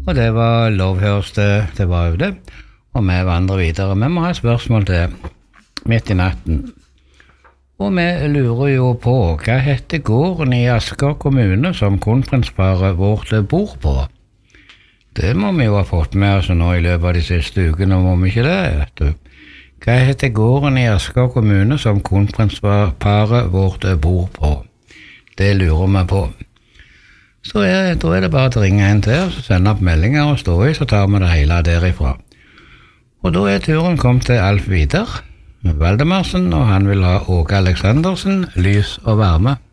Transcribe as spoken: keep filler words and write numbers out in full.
Og det var Lovehurst, det var jo det. Og vi vandrer videre. Vi må ha et spørsmål til midt i natten. Og vi lurer jo på, hva heter gården i Asker kommune som kronprinsparet vårt bor på? Det må vi jo ha fått med oss nå i løpet av de siste ukene, må vi ikke det, vet du. Hva heter gården i Asker kommune som kronprinsparet vårt bor på? Det lurer vi på. Så er, da er det bare å ringe en til, så sende opp meldinger og stå i, så tar vi det hele derifra. Og da er turen kommet til Alf Vidar Valdemarsen, og han vil ha Åge Aleksandersen, Lys og varme.